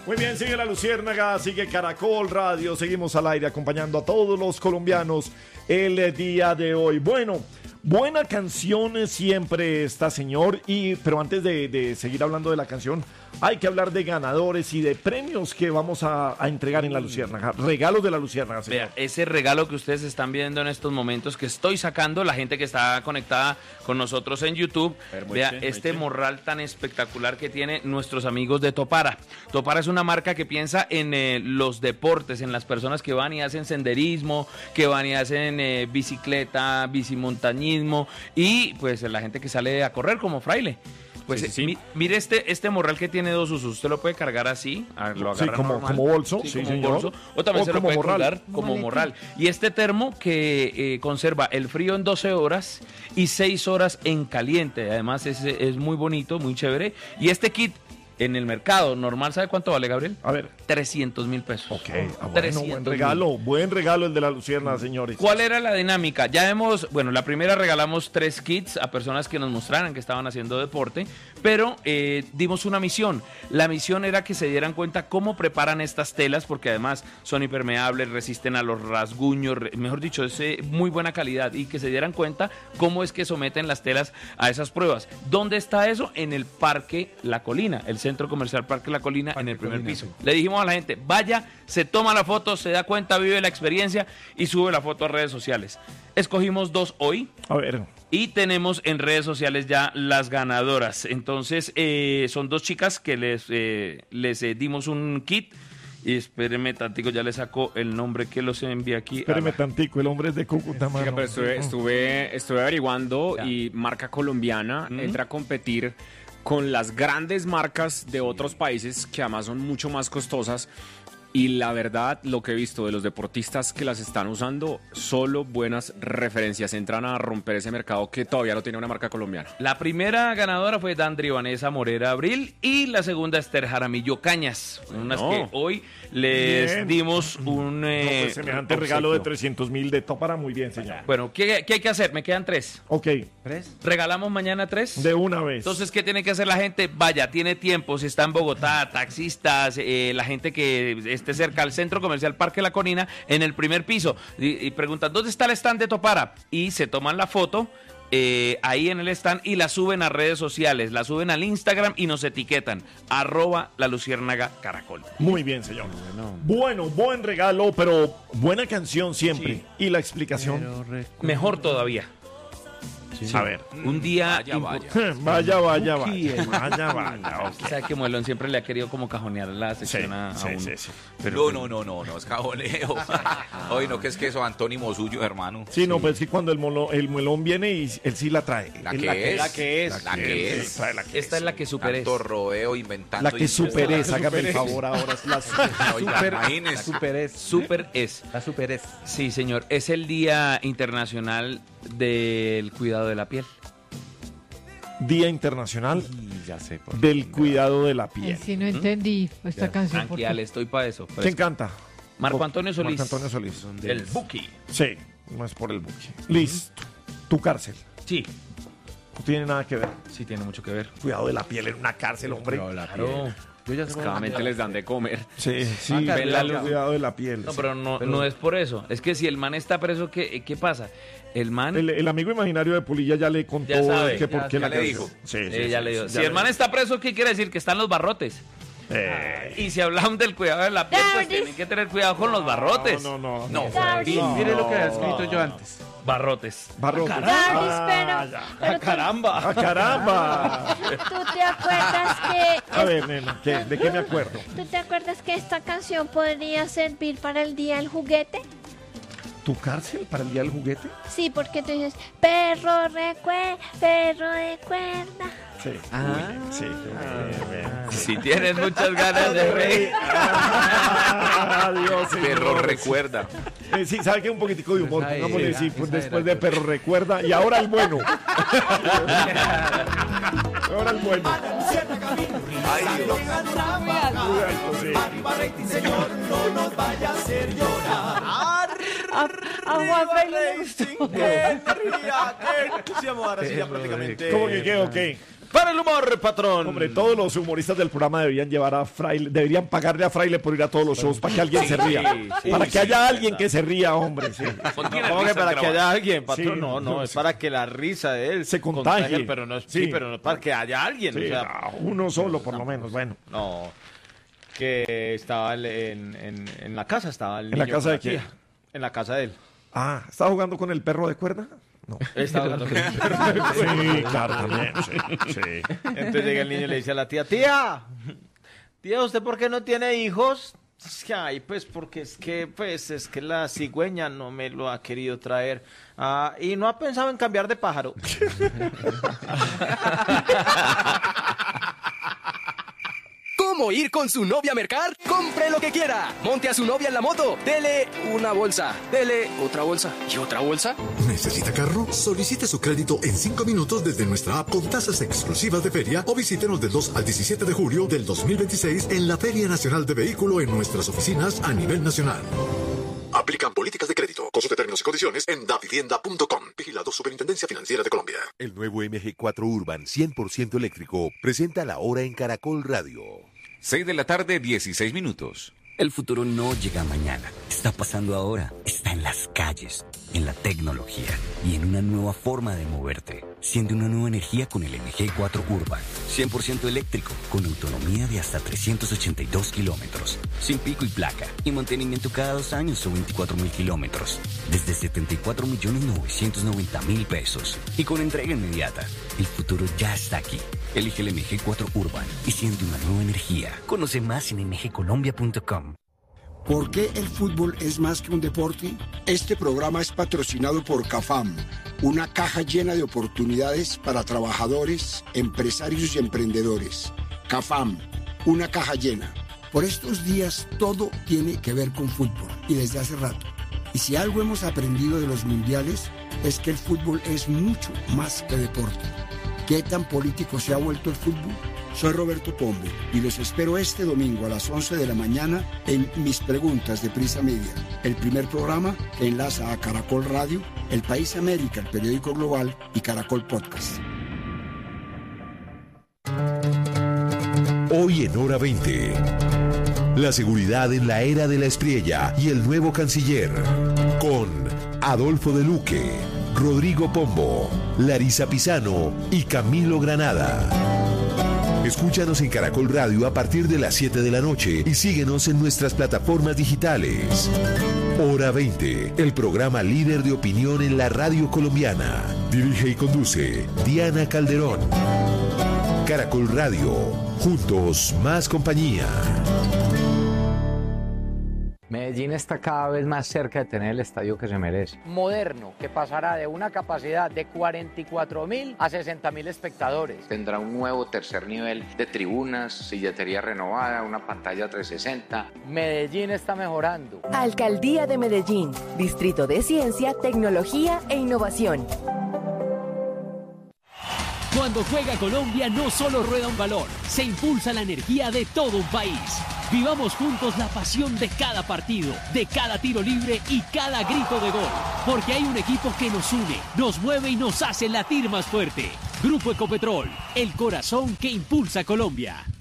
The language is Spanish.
Muy bien, sigue La Luciérnaga, sigue Caracol Radio, seguimos al aire acompañando a todos los colombianos el día de hoy. Bueno, buena canción siempre está, señor, pero antes de seguir hablando de la canción, hay que hablar de ganadores y de premios que vamos a entregar en La Luciérnaga. Regalos de La Luciérnaga, señor. Vea, ese regalo que ustedes están viendo en estos momentos que estoy sacando, la gente que está conectada con nosotros en YouTube, vea este morral tan espectacular que tiene nuestros amigos de Topara. Topara es una marca que piensa en los deportes, en las personas que van y hacen senderismo, que van y hacen bicicleta, bicimontañismo y pues la gente que sale a correr como Fraile. Pues sí. Mire este morral que tiene dos usos. Usted lo puede cargar así, lo agarra como bolso, sí, como bolso, o también se lo puede colgar como morral. Y este termo que conserva el frío en 12 horas y 6 horas en caliente. Además es muy bonito, muy chévere. Y este kit en el mercado normal, ¿sabe cuánto vale, Gabriel? A ver. 300.000 pesos. Ok, bueno, buen regalo el de La Luciérnaga, señores. ¿Cuál era la dinámica? La primera regalamos 3 kits a personas que nos mostraran que estaban haciendo deporte, pero dimos una misión. La misión era que se dieran cuenta cómo preparan estas telas, porque además son impermeables, resisten a los rasguños, mejor dicho, es muy buena calidad, y que se dieran cuenta cómo es que someten las telas a esas pruebas. ¿Dónde está eso? En el Parque La Colina, el Centro Comercial Parque La Colina, en el primer piso. Sí. Le dijimos a la gente, vaya, se toma la foto, se da cuenta, vive la experiencia y sube la foto a redes sociales. Escogimos 2 hoy. A ver. Y tenemos en redes sociales ya las ganadoras. Entonces, son 2 chicas que les dimos un kit. Y espéreme tantico, ya le saco el nombre que los envía aquí. Espéreme tantico, el hombre es de Cúcuta, mano. Pero estuve averiguando y marca colombiana entra a competir con las grandes marcas de otros países que además son mucho más costosas. Y la verdad, lo que he visto de los deportistas que las están usando, solo buenas referencias. Entran a romper ese mercado que todavía no tiene una marca colombiana. La primera ganadora fue Dandri Vanessa Morera Abril y la segunda Esther Jaramillo Cañas. Unas que hoy les dimos un... pues semejante regalo de 300.000 de Topara, muy bien, señor. Bueno, ¿qué hay que hacer? Me quedan 3. Ok. ¿3? ¿Regalamos mañana 3? De una vez. Entonces, ¿qué tiene que hacer la gente? Vaya, tiene tiempo, si está en Bogotá, taxistas, la gente que esté cerca al Centro Comercial Parque La Colina, en el primer piso, y preguntan, ¿dónde está el stand de Topara? Y se toman la foto ahí en el stand y la suben a redes sociales, la suben al Instagram y nos etiquetan, @LaLuciérnagaCaracol. Muy bien, señor. Bueno, buen regalo, pero buena canción siempre. Sí. Y la explicación. Mejor todavía. Sí. A ver, un día... Vaya. ¿Sabe que Muelón siempre le ha querido como cajonear la sección a uno? Sí. Pero no, es cajoneo. Hoy no, que es que eso antónimo suyo, hermano. Sí, no, pues es que cuando el Muelón viene y él sí la trae. La que es. Esta es la que super es. Tanto rodeo inventando. La que super es, hágame el favor ahora. Es la super es. La super es. Sí, señor. Es el Día Internacional del Cuidado de la Piel. Día Internacional del Cuidado de la Piel. Sí, no entendí esta canción. Tranquila, estoy para eso. ¿Quién canta? Marco Antonio Solís. El Buki. Sí, no es por el Buki. Listo. Tu cárcel. Sí. No tiene nada que ver. Sí, tiene mucho que ver. Cuidado de la piel en una cárcel, hombre. Claro. Claramente les dan de comer. Sí, cuidado de la piel. No, pero no es por eso. Es que si el man está preso, ¿qué pasa? El man... El amigo imaginario de Pulilla ya le contó por qué le dijo. Ya le dijo. Si el man está preso, ¿qué quiere decir? Que están los barrotes. Y si hablamos del cuidado de la piel, pues tienen que tener cuidado con los barrotes. No. Mire lo que había escrito yo antes. Barrotes. ¡Caramba! ¿Tú te acuerdas que... A ver, nena, ¿de qué me acuerdo? ¿Tú te acuerdas que esta canción podría servir para el Día del Juguete? ¿Tu cárcel para el Día del Juguete? Sí, porque tú dices, perro recuerda. Sí. Si tienes muchas ganas de reír. Adiós, perro recuerda. Sí, ¿sabe qué? Un poquitico de humor. Pongámosle después de perro recuerda. Y ahora el bueno. Ahora el bueno. Ay, Dios. Señor, no nos vaya a hacer llorar. A Juanfe le gustó. ¡Qué entusiasmo! Ahora sí, ya prácticamente. ¿Cómo que qué? Ok. Para el humor, patrón. Hombre, todos los humoristas del programa deberían pagarle a Fraile por ir a todos los shows para que alguien se ría. Para que haya alguien que se ría, hombre. Sí. ¿Cómo que para que haya alguien, patrón? Sí, no, es para que la risa de él se contagie. Pero no es para que haya alguien. Sí, o sea, uno solo, por lo menos, bueno. No, que estaba en la casa, estaba el ¿En niño la casa con de quién? tía. En la casa de él. Ah, ¿estaba jugando con el perro de cuerda? No. Estaba jugando con el perro. Sí, claro, también. Sí. Entonces llega el niño y le dice a la tía, ¿usted por qué no tiene hijos? Es que, pues porque es que la cigüeña no me lo ha querido traer. Y no ha pensado en cambiar de pájaro. ¿Cómo ir con su novia a mercar? ¡Compre lo que quiera! Monte a su novia en la moto. Dele una bolsa. Dele otra bolsa. ¿Y otra bolsa? ¿Necesita carro? Solicite su crédito en 5 minutos desde nuestra app con tasas exclusivas de feria o visítenos del 2 al 17 de julio del 2026 en la Feria Nacional de Vehículo en nuestras oficinas a nivel nacional. Aplican políticas de crédito. Consulte términos y condiciones en davivienda.com. Vigilado Superintendencia Financiera de Colombia. El nuevo MG4 Urban 100% eléctrico presenta la hora en Caracol Radio. 6 de la tarde, 16 minutos. El futuro no llega mañana, está pasando ahora, está en las calles, en la tecnología y en una nueva forma de moverte. Siente una nueva energía con el MG4 Urban, 100% eléctrico, con autonomía de hasta 382 kilómetros, sin pico y placa, y mantenimiento cada 2 años o 24.000 kilómetros, desde 74.990.000 pesos, y con entrega inmediata. El futuro ya está aquí. Elige el MG4 Urban y siente una nueva energía. Conoce más en mgcolombia.com. ¿Por qué el fútbol es más que un deporte? Este programa es patrocinado por CAFAM, una caja llena de oportunidades para trabajadores, empresarios y emprendedores. CAFAM, una caja llena. Por estos días todo tiene que ver con fútbol y desde hace rato. Y si algo hemos aprendido de los mundiales es que el fútbol es mucho más que deporte. ¿Qué tan político se ha vuelto el fútbol? Soy Roberto Pombo y los espero este domingo a las 11 de la mañana en Mis Preguntas de Prisa Media, el primer programa que enlaza a Caracol Radio, El País América, el periódico global y Caracol Podcast. Hoy en Hora 20. La seguridad en la era de la Espriella y el nuevo canciller. Con Adolfo de Luque, Rodrigo Pombo, Larisa Pisano y Camilo Granada. Escúchanos en Caracol Radio a partir de las 7 de la noche y síguenos en nuestras plataformas digitales. Hora 20, el programa líder de opinión en la radio colombiana. Dirige y conduce Diana Calderón. Caracol Radio, juntos más compañía. Medellín está cada vez más cerca de tener el estadio que se merece. Moderno, que pasará de una capacidad de 44.000 a 60.000 espectadores. Tendrá un nuevo tercer nivel de tribunas, silletería renovada, una pantalla 360. Medellín está mejorando. Alcaldía de Medellín, Distrito de Ciencia, Tecnología e Innovación. Cuando juega Colombia no solo rueda un balón, se impulsa la energía de todo un país. Vivamos juntos la pasión de cada partido, de cada tiro libre y cada grito de gol. Porque hay un equipo que nos une, nos mueve y nos hace latir más fuerte. Grupo Ecopetrol, el corazón que impulsa Colombia.